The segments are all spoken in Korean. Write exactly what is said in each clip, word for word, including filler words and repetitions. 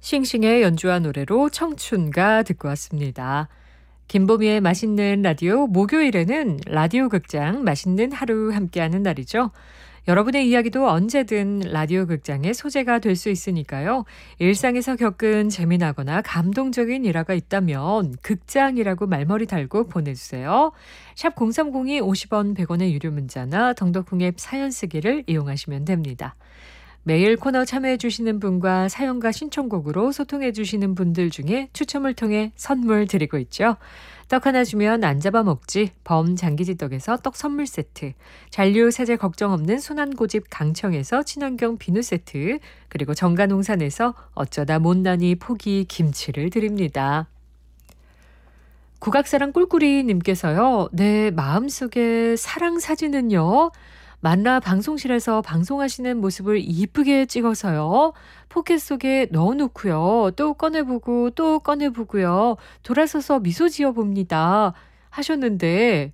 싱싱의 연주한 노래로 청춘가 듣고 왔습니다. 김보미의 맛있는 라디오, 목요일에는 라디오 극장 맛있는 하루 함께하는 날이죠. 여러분의 이야기도 언제든 라디오 극장의 소재가 될 수 있으니까요. 일상에서 겪은 재미나거나 감동적인 일화가 있다면 극장이라고 말머리 달고 보내주세요. 샵 공삼공이 오십 원 백 원의 유료 문자나 덩덕콩 앱 사연 쓰기를 이용하시면 됩니다. 매일 코너 참여해 주시는 분과 사연과 신청곡으로 소통해 주시는 분들 중에 추첨을 통해 선물 드리고 있죠. 떡 하나 주면 안 잡아먹지 범 장기지떡에서 떡 선물 세트, 잔류 세제 걱정 없는 순환고집 강청에서 친환경 비누 세트, 그리고 정가농산에서 어쩌다 못난이 포기 김치를 드립니다. 국악사랑 꿀꿀이님께서요. 내 마음속에 사랑 사진은요. 만나 방송실에서 방송하시는 모습을 이쁘게 찍어서요. 포켓 속에 넣어놓고요. 또 꺼내보고 또 꺼내보고요. 돌아서서 미소 지어봅니다. 하셨는데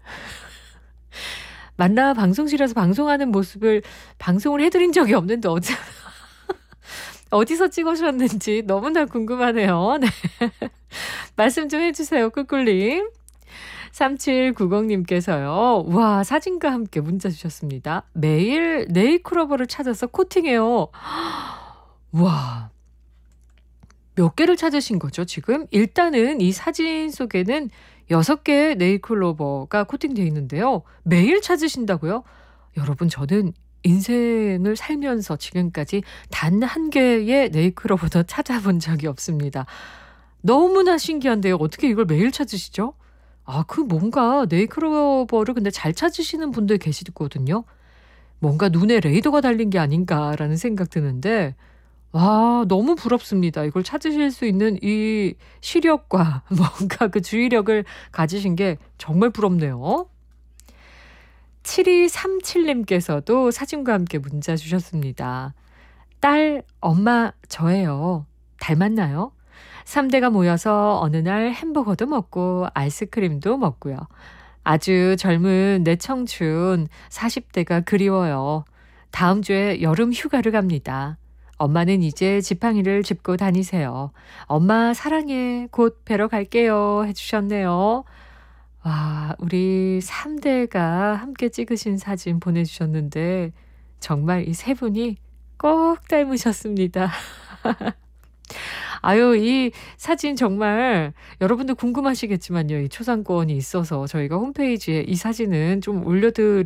만나 방송실에서 방송하는 모습을 방송을 해드린 적이 없는데 어째 어디서 찍으셨는지 너무나 궁금하네요. 네. 말씀 좀 해주세요. 꿀꿀님. 삼칠구공님께서요. 와, 사진과 함께 문자 주셨습니다. 매일 네일클로버를 찾아서 코팅해요. 와, 몇 개를 찾으신 거죠 지금? 일단은 이 사진 속에는 여섯 개의 네일클로버가 코팅되어 있는데요. 매일 찾으신다고요? 여러분, 저는 인생을 살면서 지금까지 단 한 개의 네일클로버도 찾아본 적이 없습니다. 너무나 신기한데요. 어떻게 이걸 매일 찾으시죠? 아, 그 뭔가 네일클로버를 근데 잘 찾으시는 분들 계시거든요. 뭔가 눈에 레이더가 달린 게 아닌가라는 생각 드는데, 와, 너무 부럽습니다. 이걸 찾으실 수 있는 이 시력과 뭔가 그 주의력을 가지신 게 정말 부럽네요. 칠이삼칠님께서도 사진과 함께 문자 주셨습니다. 딸, 엄마, 저예요. 닮았나요? 삼 대가 모여서 어느 날 햄버거도 먹고 아이스크림도 먹고요. 아주 젊은 내 청춘 사십 대가 그리워요. 다음 주에 여름 휴가를 갑니다. 엄마는 이제 지팡이를 짚고 다니세요. 엄마 사랑해. 곧 뵈러 갈게요. 해주셨네요. 와, 우리 삼 대가 함께 찍으신 사진 보내주셨는데 정말 이 세 분이 꼭 닮으셨습니다. 아유, 이 사진 정말 여러분들 궁금하시겠지만요. 이 초상권이 있어서 저희가 홈페이지에 이 사진은 좀 올려드리